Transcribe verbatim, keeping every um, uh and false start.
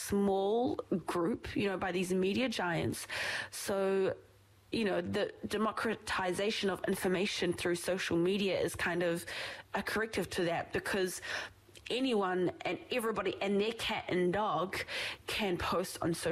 small group, you know, by these media giants. So, you know, the democratization of information through social media is kind of a corrective to that, because anyone and everybody and their cat and dog can post on social